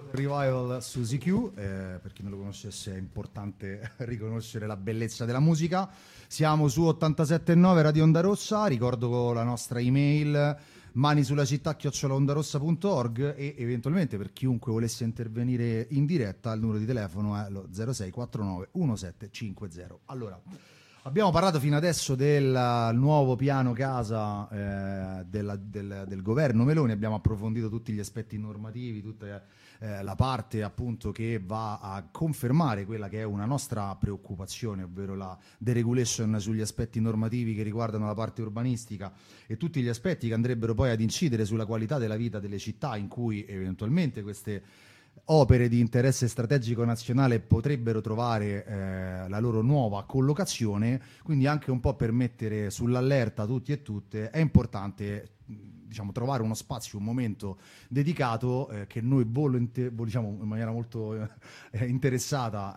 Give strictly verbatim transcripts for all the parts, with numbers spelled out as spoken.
Revival Suzy Q, eh, per chi non lo conoscesse è importante riconoscere la bellezza della musica. Siamo su ottantasette e nove Radio Onda Rossa, ricordo la nostra email manisulacittà chiocciola ondarossa punto org e eventualmente per chiunque volesse intervenire in diretta il numero di telefono è lo zero sei quattro nove uno sette cinque zero. Allora, abbiamo parlato fino adesso del nuovo piano casa eh, della, del, del governo Meloni, abbiamo approfondito tutti gli aspetti normativi, tutte Eh, la parte appunto che va a confermare quella che è una nostra preoccupazione, ovvero la deregulation sugli aspetti normativi che riguardano la parte urbanistica e tutti gli aspetti che andrebbero poi ad incidere sulla qualità della vita delle città in cui eventualmente queste opere di interesse strategico nazionale potrebbero trovare eh, la loro nuova collocazione. Quindi anche un po' per mettere sull'allerta tutti e tutte è importante, diciamo, trovare uno spazio, un momento dedicato eh, che noi volente, diciamo, in maniera molto eh, interessata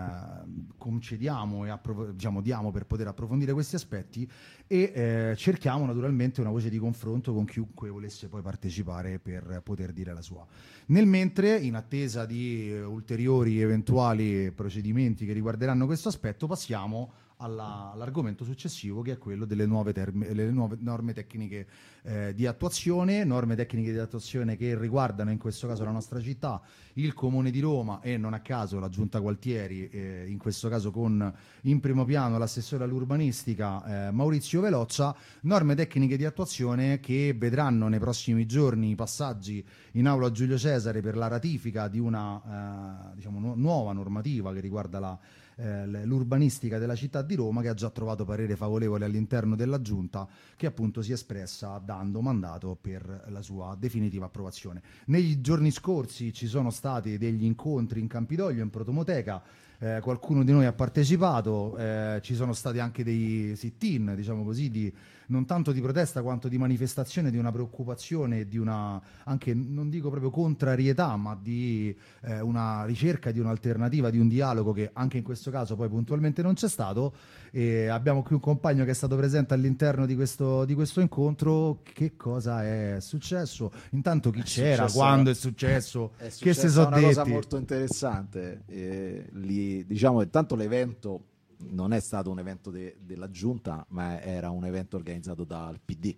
eh, concediamo e approf- diciamo, diamo per poter approfondire questi aspetti e eh, cerchiamo naturalmente una voce di confronto con chiunque volesse poi partecipare per poter dire la sua. Nel mentre, in attesa di eh, ulteriori eventuali procedimenti che riguarderanno questo aspetto, passiamo alla, all'argomento successivo, che è quello delle nuove, term- le nuove norme tecniche eh, di attuazione, norme tecniche di attuazione che riguardano in questo caso la nostra città, il Comune di Roma e non a caso la Giunta Gualtieri, eh, in questo caso con in primo piano l'assessore all'urbanistica eh, Maurizio Veloccia, norme tecniche di attuazione che vedranno nei prossimi giorni i passaggi in aula a Giulio Cesare per la ratifica di una eh, diciamo, nu- nuova normativa che riguarda la l'urbanistica della città di Roma, che ha già trovato parere favorevole all'interno della giunta, che appunto si è espressa dando mandato per la sua definitiva approvazione. Negli giorni scorsi ci sono stati degli incontri in Campidoglio, in Protomoteca, eh, qualcuno di noi ha partecipato, eh, ci sono stati anche dei sit-in, diciamo così, di non tanto di protesta quanto di manifestazione di una preoccupazione, di una anche non dico proprio contrarietà, ma di eh, una ricerca di un'alternativa, di un dialogo che anche in questo caso poi puntualmente non c'è stato. E abbiamo qui un compagno che è stato presente all'interno di questo, di questo incontro. Che cosa è successo? Intanto chi è c'era, successo, quando è successo, è che si successa sono una detti? cosa molto interessante. Eh, lì, diciamo, intanto l'evento non è stato un evento de- della giunta, ma era un evento organizzato dal P D.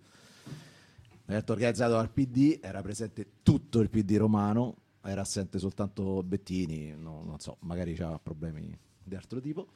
L'evento organizzato dal P D, era presente tutto il P D romano, era assente soltanto Bettini, no, non so, magari c'aveva problemi di altro tipo.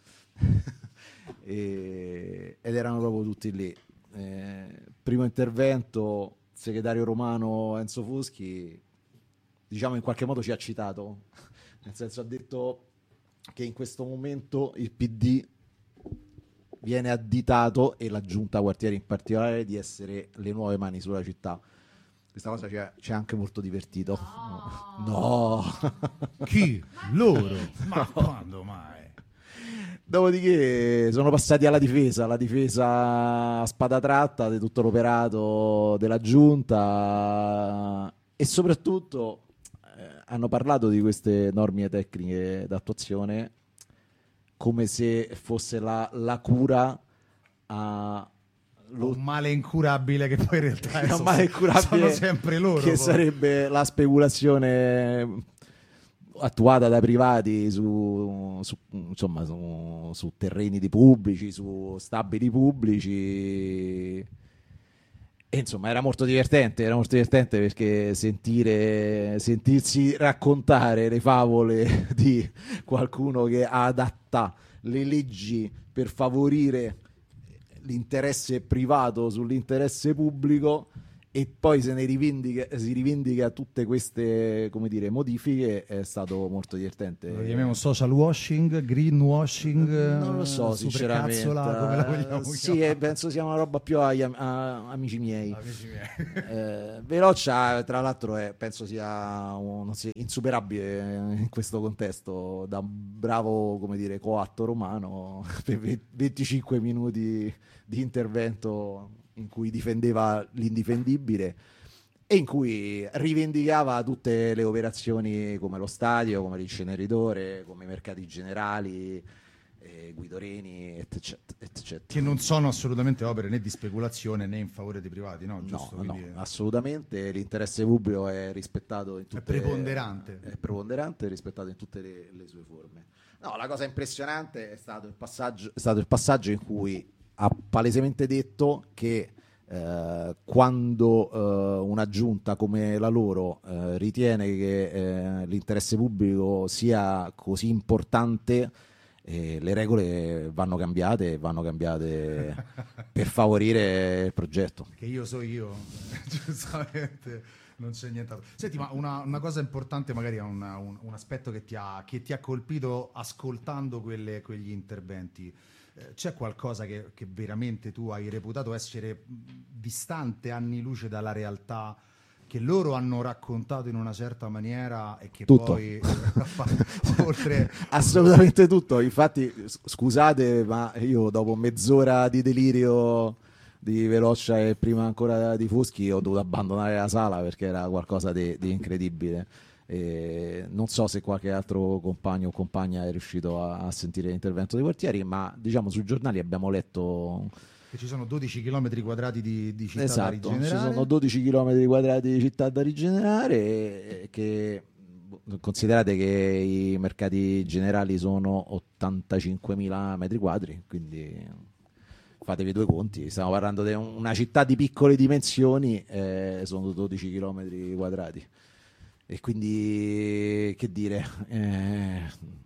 e, ed erano proprio tutti lì. Eh, primo intervento, segretario romano Enzo Fuschi, diciamo in qualche modo ci ha citato, nel senso ha detto che in questo momento il P D viene additato, e la Giunta Gualtieri in particolare, di essere le nuove mani sulla città. Questa cosa ci ha, ci ha anche molto divertito. No, no. Chi? Loro? Ma quando mai? Dopodiché sono passati alla difesa, la difesa a spada tratta di tutto l'operato della giunta, e soprattutto eh, hanno parlato di queste norme tecniche d'attuazione come se fosse la, la cura a lo, un male incurabile, che poi in realtà un sono, male incurabile, sono sempre loro, che poi. sarebbe la speculazione attuata dai privati su, su, insomma, su, su terreni di pubblici, su stabili pubblici. E insomma era molto divertente, era molto divertente perché sentire, sentirsi raccontare le favole di qualcuno che adatta le leggi per favorire l'interesse privato sull'interesse pubblico, e poi se ne rivendica, si rivendica tutte queste, come dire, modifiche, è stato molto divertente. Lo chiamiamo social washing, green washing, non lo so sinceramente, come la vogliamo sì, chiamare? penso sia una roba più agli am- a, amici miei, Amici miei. eh, Veloccia tra l'altro è, penso sia un, non so, insuperabile in questo contesto, da un bravo, come dire, coatto romano per venticinque minuti di intervento in cui difendeva l'indifendibile e in cui rivendicava tutte le operazioni come lo stadio, come l'inceneritore, come i mercati generali, eh, Guido Reni, eccetera, eccetera. Che non sono assolutamente opere né di speculazione né in favore dei privati, no? Giusto? No, Quindi no, assolutamente. L'interesse pubblico è rispettato in tutte è preponderante. Le, è preponderante e rispettato in tutte le, le sue forme. No, la cosa impressionante è stato il passaggio, è stato il passaggio in cui ha palesemente detto che eh, quando eh, una giunta come la loro eh, ritiene che eh, l'interesse pubblico sia così importante, eh, le regole vanno cambiate e vanno cambiate per favorire il progetto. Che io so io, giustamente. Non c'è nient'altro. Senti, ma una, una cosa importante, magari una, un, un aspetto che ti ha, che ti ha colpito ascoltando quelle, quegli interventi. Eh, c'è qualcosa che, che veramente tu hai reputato essere distante anni luce dalla realtà, che loro hanno raccontato in una certa maniera e che tutto. Poi oltre assolutamente tutto. Infatti, scusate, ma io dopo mezz'ora di delirio di Veloccia e prima ancora di Fuschi ho dovuto abbandonare la sala perché era qualcosa di, di incredibile. E non so se qualche altro compagno o compagna è riuscito a, a sentire l'intervento dei Gualtieri, ma diciamo sui giornali abbiamo letto che ci sono dodici chilometri quadrati di, di città esatto, da rigenerare. Ci sono dodici chilometri quadrati di città da rigenerare e che considerate che i mercati generali sono ottantacinquemila metri quadri, quindi fatevi due conti, stiamo parlando di una città di piccole dimensioni, eh, sono dodici chilometri quadrati e quindi che dire, eh,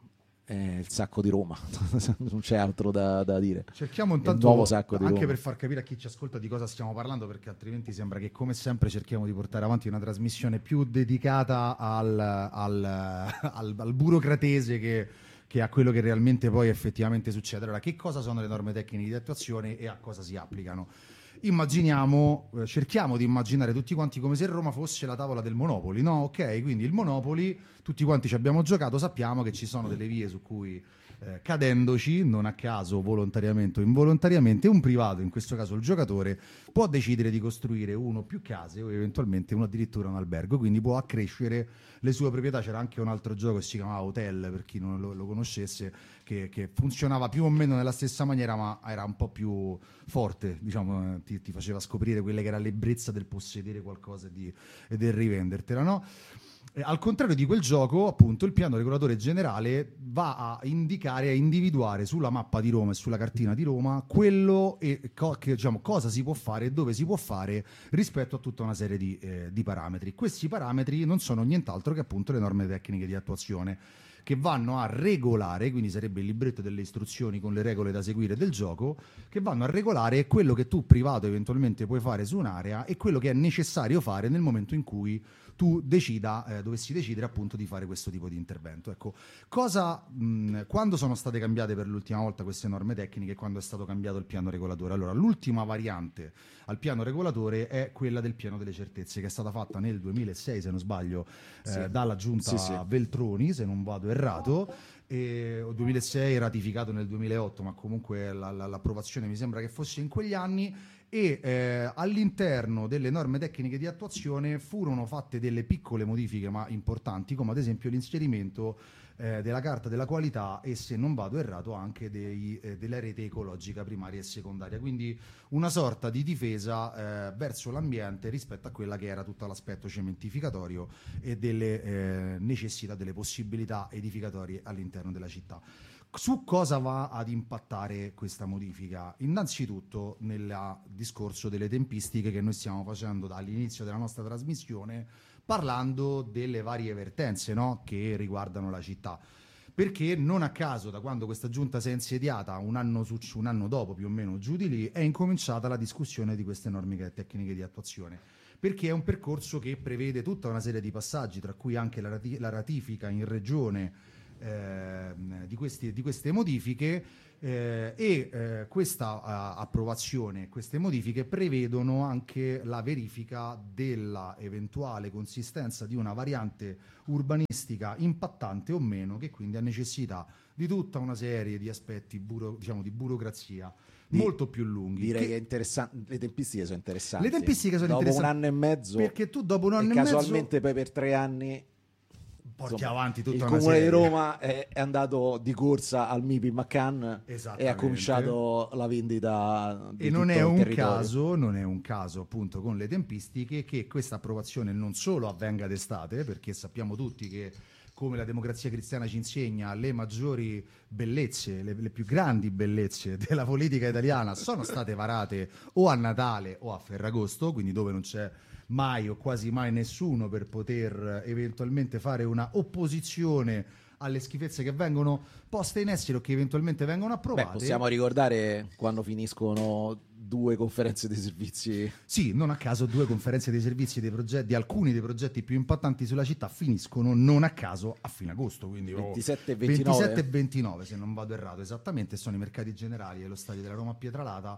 è il sacco di Roma, non c'è altro da, da dire. Cerchiamo intanto, nuovo sacco di anche Roma. Per far capire a chi ci ascolta di cosa stiamo parlando, perché altrimenti sembra che come sempre cerchiamo di portare avanti una trasmissione più dedicata al, al, al, al burocratese che che a quello che realmente poi effettivamente succede. Allora, che cosa sono le norme tecniche di attuazione e a cosa si applicano? Immaginiamo, eh, cerchiamo di immaginare tutti quanti come se Roma fosse la tavola del Monopoli, no? Ok, quindi il Monopoli, tutti quanti ci abbiamo giocato, sappiamo che ci sono delle vie su cui eh, cadendoci, non a caso, volontariamente o involontariamente, un privato, in questo caso il giocatore, può decidere di costruire uno o più case o eventualmente uno addirittura un albergo, quindi può accrescere le sue proprietà. C'era anche un altro gioco che si chiamava Hotel, per chi non lo, lo conoscesse, che, che funzionava più o meno nella stessa maniera, ma era un po' più forte, diciamo, ti, ti faceva scoprire quelle che era l'ebbrezza del possedere qualcosa e, di, e del rivendertela, no? Eh, al contrario di quel gioco, appunto, il piano regolatore generale va a indicare, a individuare sulla mappa di Roma e sulla cartina di Roma quello e co- che, diciamo, cosa si può fare e dove si può fare rispetto a tutta una serie di, eh, di parametri. Questi parametri non sono nient'altro che appunto le norme tecniche di attuazione, che vanno a regolare, quindi sarebbe il libretto delle istruzioni con le regole da seguire del gioco, che vanno a regolare quello che tu privato eventualmente puoi fare su un'area e quello che è necessario fare nel momento in cui tu decida, eh, dovessi decidere appunto di fare questo tipo di intervento. Ecco, cosa, mh, quando sono state cambiate per l'ultima volta queste norme tecniche, quando è stato cambiato il piano regolatore? Allora, l'ultima variante al piano regolatore è quella del piano delle certezze, che è stata fatta nel duemilasei, se non sbaglio, eh, sì. dalla giunta sì, sì. Veltroni, se non vado errato, e duemilasei ratificato nel duemilaotto, ma comunque la, la, l'approvazione mi sembra che fosse in quegli anni. E eh, all'interno delle norme tecniche di attuazione furono fatte delle piccole modifiche ma importanti, come ad esempio l'inserimento eh, della carta della qualità e, se non vado errato, anche dei, eh, della rete ecologica primaria e secondaria, quindi una sorta di difesa eh, verso l'ambiente rispetto a quella che era tutto l'aspetto cementificatorio e delle eh, necessità, delle possibilità edificatorie all'interno della città. Su cosa va ad impattare questa modifica? Innanzitutto nel discorso delle tempistiche che noi stiamo facendo dall'inizio della nostra trasmissione, parlando delle varie vertenze, no? Che riguardano la città. Perché non a caso, da quando questa giunta si è insediata, un anno, su, un anno dopo più o meno giù di lì, è incominciata la discussione di queste norme tecniche di attuazione. Perché è un percorso che prevede tutta una serie di passaggi, tra cui anche la, rati- la ratifica in regione Eh, di, questi, di queste modifiche eh, e eh, questa uh, approvazione, queste modifiche prevedono anche la verifica della eventuale consistenza di una variante urbanistica impattante o meno, che quindi ha necessità di tutta una serie di aspetti buro, diciamo, di burocrazia di, molto più lunghi. Direi che, che è interessante, le tempistiche sono interessanti. Le tempistiche sono dopo interessanti un anno e mezzo, perché tu dopo un anno e e mezzo casualmente poi per tre anni porti insomma, avanti tutta il una Comune serie. di Roma è, è andato di corsa al M I P in McCann e ha cominciato la vendita di e non tutto è il un territorio. caso, non è un caso appunto con le tempistiche che questa approvazione non solo avvenga d'estate, perché sappiamo tutti che, come la Democrazia Cristiana ci insegna, le maggiori bellezze, le, le più grandi bellezze della politica italiana sono state varate o a Natale o a Ferragosto, quindi dove non c'è mai o quasi mai nessuno per poter eventualmente fare una opposizione alle schifezze che vengono poste in essere o che eventualmente vengono approvate. Beh, possiamo ricordare quando finiscono due conferenze dei servizi. Sì, non a caso due conferenze dei servizi dei progetti, alcuni dei progetti più impattanti sulla città finiscono non a caso a fine agosto, quindi ventisette e ventinove ventisette e ventinove se non vado errato, esattamente, sono i mercati generali e lo stadio della Roma Pietralata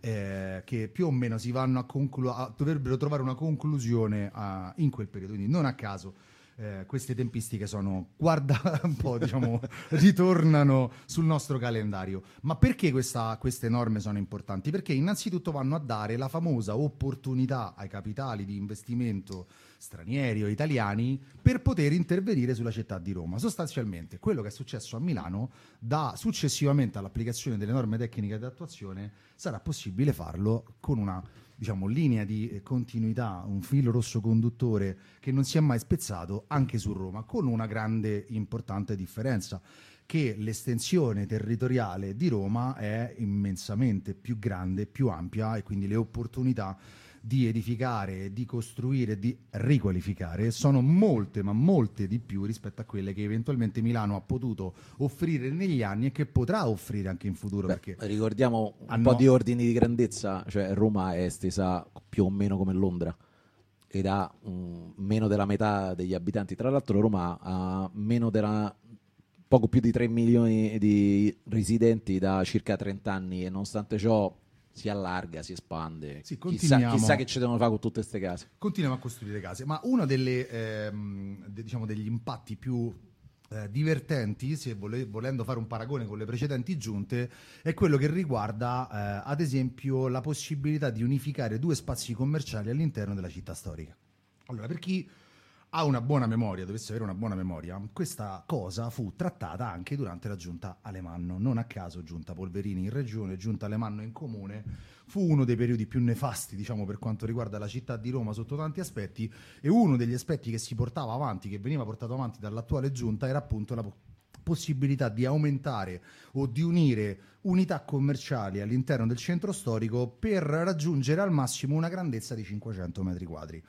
eh, che più o meno si vanno a conclu- dovrebbero trovare una conclusione a, in quel periodo, quindi non a caso Eh, queste tempistiche sono, guarda un po', diciamo, ritornano sul nostro calendario. Ma perché questa, queste norme sono importanti? Perché innanzitutto vanno a dare la famosa opportunità ai capitali di investimento stranieri o italiani per poter intervenire sulla città di Roma. Sostanzialmente quello che è successo a Milano, da successivamente all'applicazione delle norme tecniche di attuazione, sarà possibile farlo con una, diciamo, linea di continuità, un filo rosso conduttore che non si è mai spezzato anche su Roma, con una grande importante differenza, che l'estensione territoriale di Roma è immensamente più grande, più ampia, e quindi le opportunità di edificare, di costruire, di riqualificare sono molte, ma molte di più rispetto a quelle che eventualmente Milano ha potuto offrire negli anni e che potrà offrire anche in futuro. Beh, perché ricordiamo un hanno... po' di ordini di grandezza, cioè Roma è estesa più o meno come Londra ed ha um, meno della metà degli abitanti. Tra l'altro Roma ha meno della poco più di tre milioni di residenti da circa trenta anni e nonostante ciò si allarga, si espande. Sì, chissà, chissà che ci devono fare con tutte queste case. Continuiamo a costruire case, ma uno delle, ehm, de, diciamo, degli impatti più eh, divertenti, se vole, volendo fare un paragone con le precedenti giunte, è quello che riguarda eh, ad esempio la possibilità di unificare due spazi commerciali all'interno della città storica. Allora, per chi ha una buona memoria, dovesse avere una buona memoria, questa cosa fu trattata anche durante la giunta Alemanno. Non a caso giunta Polverini in regione, giunta Alemanno in comune, fu uno dei periodi più nefasti, diciamo, per quanto riguarda la città di Roma sotto tanti aspetti, e uno degli aspetti che si portava avanti, che veniva portato avanti dall'attuale giunta, era appunto la possibilità di aumentare o di unire unità commerciali all'interno del centro storico per raggiungere al massimo una grandezza di cinquecento metri quadri.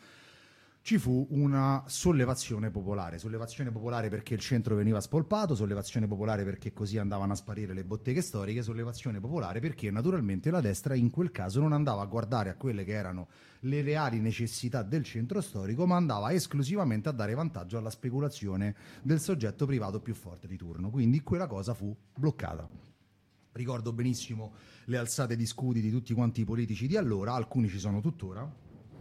Ci fu una sollevazione popolare, sollevazione popolare perché il centro veniva spolpato, sollevazione popolare perché così andavano a sparire le botteghe storiche, sollevazione popolare perché naturalmente la destra in quel caso non andava a guardare a quelle che erano le reali necessità del centro storico, ma andava esclusivamente a dare vantaggio alla speculazione del soggetto privato più forte di turno. Quindi quella cosa fu bloccata. Ricordo benissimo le alzate di scudi di tutti quanti i politici di allora, alcuni ci sono tuttora,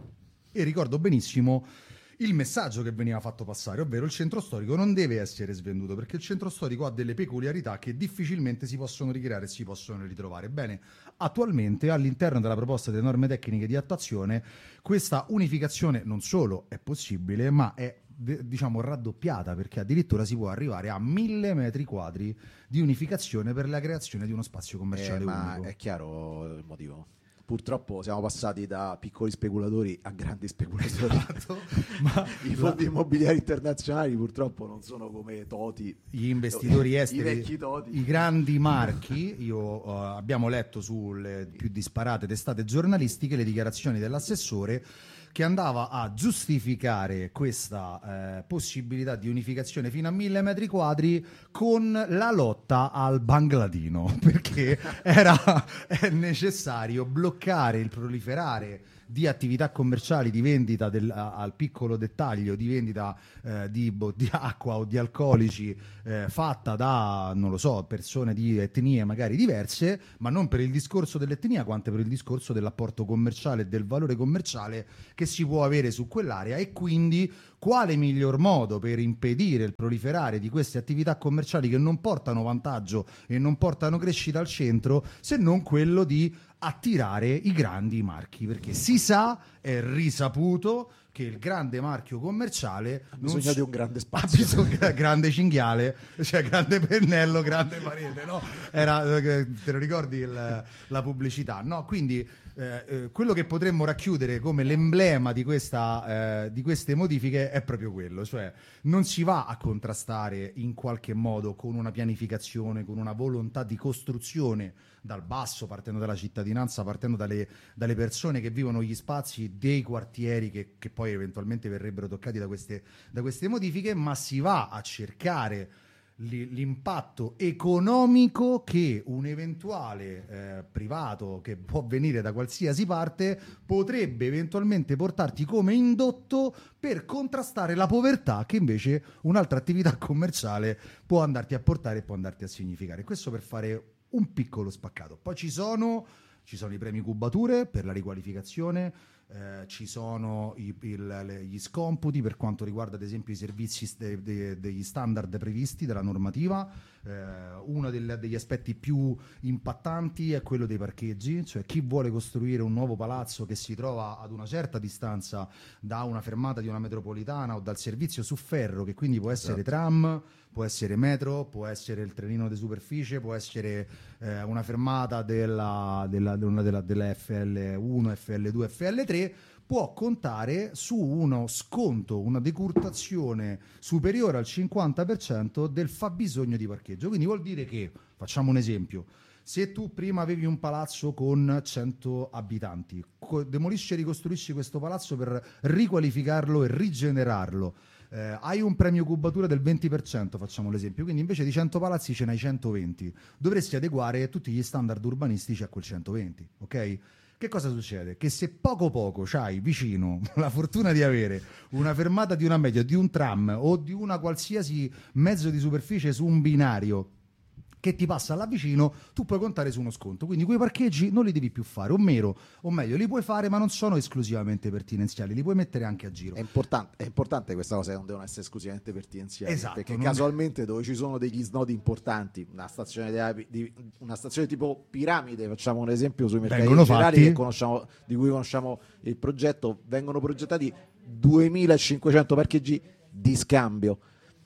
e ricordo benissimo il messaggio che veniva fatto passare, ovvero il centro storico non deve essere svenduto perché il centro storico ha delle peculiarità che difficilmente si possono ricreare e si possono ritrovare. Bene, attualmente all'interno della proposta delle norme tecniche di attuazione questa unificazione non solo è possibile, ma è diciamo raddoppiata, perché addirittura si può arrivare a mille metri quadri di unificazione per la creazione di uno spazio commerciale eh, ma unico. È chiaro il motivo. Purtroppo siamo passati da piccoli speculatori a grandi speculatori. Esatto, ma i fondi la... immobiliari internazionali purtroppo non sono come Toti, gli investitori esteri, i vecchi Toti, i grandi marchi. Io uh, abbiamo letto sulle più disparate testate giornalistiche le dichiarazioni dell'assessore che andava a giustificare questa eh, possibilità di unificazione fino a mille metri quadri con la lotta al Bangladino, perché era è necessario bloccare il proliferare di attività commerciali di vendita del, a, al piccolo dettaglio, di vendita eh, di, di acqua o di alcolici eh, fatta da, non lo so, persone di etnie magari diverse, ma non per il discorso dell'etnia quanto per il discorso dell'apporto commerciale e del valore commerciale che si può avere su quell'area. E quindi quale miglior modo per impedire il proliferare di queste attività commerciali che non portano vantaggio e non portano crescita al centro, se non quello di attirare i grandi marchi, perché si sa, è risaputo che il grande marchio commerciale ha bisogno non di un grande ha spazio, bisogno grande cinghiale, cioè grande pennello, grande parete, no? Era, te lo ricordi il, la pubblicità, no? Quindi eh, eh, quello che potremmo racchiudere come l'emblema di, questa, eh, di queste modifiche è proprio quello, cioè non si va a contrastare in qualche modo con una pianificazione, con una volontà di costruzione dal basso, partendo dalla cittadinanza, partendo dalle, dalle persone che vivono gli spazi dei quartieri che, che poi eventualmente verrebbero toccati da queste, da queste modifiche, ma si va a cercare l'impatto economico che un eventuale eh, privato che può venire da qualsiasi parte potrebbe eventualmente portarti come indotto per contrastare la povertà che invece un'altra attività commerciale può andarti a portare e può andarti a significare. Questo per fare un piccolo spaccato. Poi ci sono, ci sono i premi cubature per la riqualificazione, eh, ci sono i, il, le, gli scomputi per quanto riguarda ad esempio i servizi de, de, degli standard previsti dalla normativa. Eh, uno del, degli aspetti più impattanti è quello dei parcheggi, cioè chi vuole costruire un nuovo palazzo che si trova ad una certa distanza da una fermata di una metropolitana o dal servizio su ferro, che quindi può essere esatto. tram, può essere metro, può essere il trenino di superficie, può essere eh, una fermata della, della, della, della, della F L uno, F L due, F L tre, può contare su uno sconto, una decurtazione superiore al cinquanta per cento del fabbisogno di parcheggio. Quindi vuol dire che, facciamo un esempio, se tu prima avevi un palazzo con cento abitanti, co- demolisci e ricostruisci questo palazzo per riqualificarlo e rigenerarlo, eh, hai un premio cubatura del venti per cento, facciamo l'esempio, quindi invece di cento palazzi ce n'hai centoventi, dovresti adeguare tutti gli standard urbanistici a quel centoventi, ok? Che cosa succede? Che se poco poco c'hai vicino la fortuna di avere una fermata di una media, di un tram o di una qualsiasi mezzo di superficie su un binario che ti passa là vicino, tu puoi contare su uno sconto. Quindi quei parcheggi non li devi più fare, o meno, o meglio, li puoi fare, ma non sono esclusivamente pertinenziali, li puoi mettere anche a giro. È importante, è importante questa cosa, che non devono essere esclusivamente pertinenziali, Esatto, perché non- casualmente dove ci sono degli snodi importanti, una stazione, della- di, una stazione tipo Piramide, facciamo un esempio sui mercati Vengono generali fatti- che conosciamo, di cui conosciamo il progetto, vengono progettati duemilacinquecento parcheggi di scambio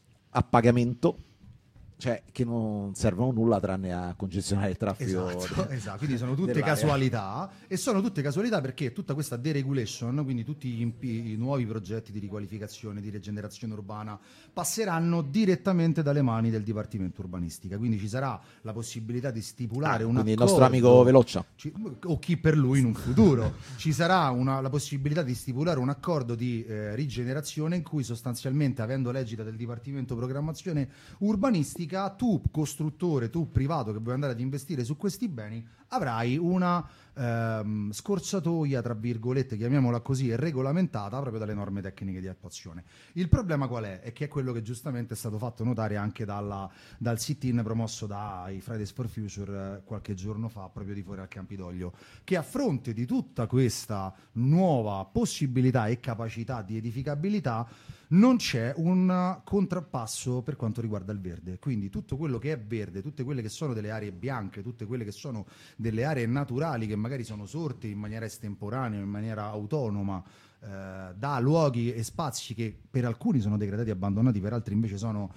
a pagamento, cioè che non servono nulla tranne a congestionare il traffico. Esatto, de- esatto, quindi sono tutte dell'area. casualità, e sono tutte casualità perché tutta questa deregulation, quindi tutti gli impi- i nuovi progetti di riqualificazione, di rigenerazione urbana passeranno direttamente dalle mani del Dipartimento Urbanistica, quindi ci sarà la possibilità di stipulare Ah, un quindi il accordo, nostro amico Veloccia. ci- o chi per lui in un futuro, ci sarà una- la possibilità di stipulare un accordo di eh, rigenerazione in cui sostanzialmente, avendo l'egida del Dipartimento Programmazione Urbanistica, tu costruttore, tu privato che vuoi andare ad investire su questi beni, avrai una ehm, scorciatoia, tra virgolette, chiamiamola così, regolamentata proprio dalle norme tecniche di attuazione. Il problema qual è? È che è quello che giustamente è stato fatto notare anche dalla, dal sit-in promosso dai Fridays for Future eh, qualche giorno fa, proprio di fuori al Campidoglio, che a fronte di tutta questa nuova possibilità e capacità di edificabilità non c'è un contrappasso per quanto riguarda il verde. Quindi tutto quello che è verde, tutte quelle che sono delle aree bianche, tutte quelle che sono delle aree naturali che magari sono sorte in maniera estemporanea, in maniera autonoma, eh, da luoghi e spazi che per alcuni sono degradati e abbandonati, per altri invece sono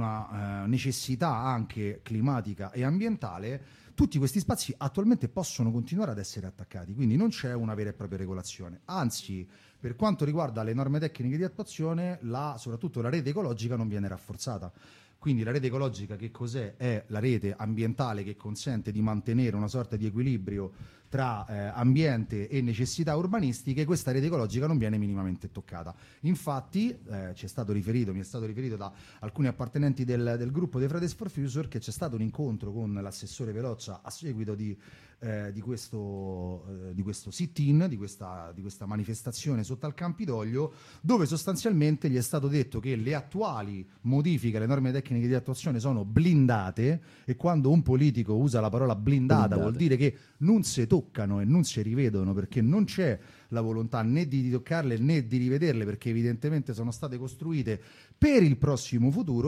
una eh, necessità anche climatica e ambientale, tutti questi spazi attualmente possono continuare ad essere attaccati, quindi non c'è una vera e propria regolazione. Anzi, per quanto riguarda le norme tecniche di attuazione, la, soprattutto la rete ecologica non viene rafforzata. Quindi la rete ecologica che cos'è? È la rete ambientale che consente di mantenere una sorta di equilibrio tra eh, ambiente e necessità urbanistiche. Questa rete ecologica non viene minimamente toccata. Infatti eh, ci è stato riferito, mi è stato riferito da alcuni appartenenti del, del gruppo dei Fridays for Future che c'è stato un incontro con l'assessore Veloccia a seguito di, eh, di questo, eh, di questo sit-in, di questa, di questa manifestazione sotto al Campidoglio, dove sostanzialmente gli è stato detto che le attuali modifiche alle norme tecniche di attuazione sono blindate, e quando un politico usa la parola blindata Blindate. vuol dire che non si toccano e non si rivedono, perché non c'è la volontà né di toccarle né di rivederle, perché evidentemente sono state costruite per il prossimo futuro.